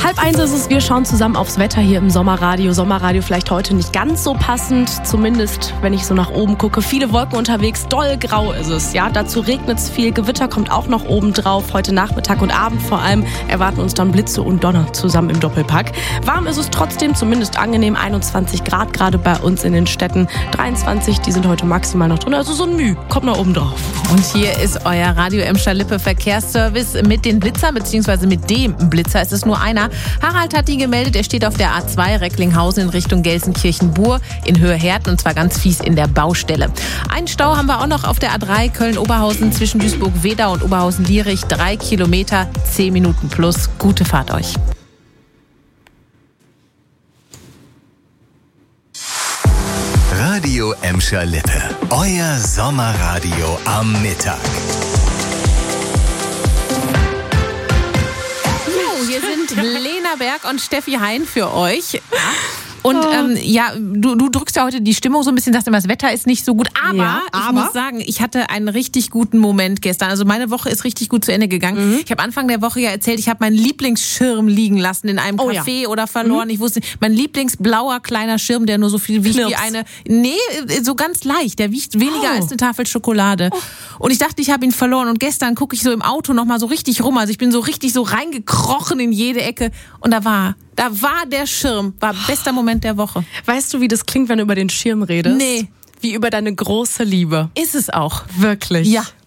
12:30 ist es, wir schauen zusammen aufs Wetter hier im Sommerradio. Sommerradio vielleicht heute nicht ganz so passend, zumindest wenn ich so nach oben gucke. Viele Wolken unterwegs, doll grau ist es. Ja, dazu regnet es viel, Gewitter kommt auch noch oben drauf. Heute Nachmittag und Abend vor allem erwarten uns dann Blitze und Donner zusammen im Doppelpack. Warm ist es trotzdem, zumindest angenehm, 21 Grad gerade bei uns in den Städten. 23, die sind heute maximal noch drin, also so ein Müh, kommt noch oben drauf. Und hier ist euer Radio Emscher-Lippe Verkehrsservice mit den Blitzern, beziehungsweise mit dem Blitzer. Es ist nur einer. Harald hat ihn gemeldet, er steht auf der A2 Recklinghausen in Richtung Gelsenkirchen-Bur in Höhe Herten und zwar ganz fies in der Baustelle. Einen Stau haben wir auch noch auf der A3 Köln-Oberhausen zwischen Duisburg-Wedau und Oberhausen-Lierich. 3 Kilometer, 10 Minuten plus. Gute Fahrt euch. Radio Emscher-Lippe. Euer Sommerradio am Mittag. Hier sind Lena Berg und Steffi Hein für euch. Und du drückst ja heute die Stimmung so ein bisschen, sagst immer, das Wetter ist nicht so gut. Aber ich muss sagen, ich hatte einen richtig guten Moment gestern. Also meine Woche ist richtig gut zu Ende gegangen. Ich habe Anfang der Woche ja erzählt, ich habe meinen Lieblingsschirm liegen lassen in einem Café oder verloren. Ich wusste, mein Lieblingsblauer kleiner Schirm, der nur so viel wiegt wie eine... Nee, so ganz leicht. Der wiegt weniger als eine Tafel Schokolade. Und ich dachte, ich habe ihn verloren. Und gestern gucke ich so im Auto nochmal so richtig rum. Also ich bin so richtig so reingekrochen in jede Ecke. Und da war der Schirm. War bester Moment der Woche. Weißt du, wie das klingt, wenn du über den Schirm redest? Nee. Wie über deine große Liebe. Ist es auch. Wirklich? Ja.